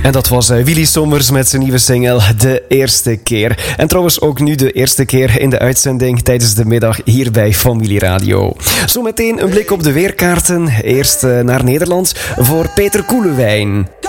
En dat was Willy Sommers met zijn nieuwe single De Eerste Keer. En trouwens ook nu de eerste keer in de uitzending tijdens de middag hier bij Familie Radio. Zometeen een blik op de weerkaarten. Eerst naar Nederland voor Peter Koelewijn.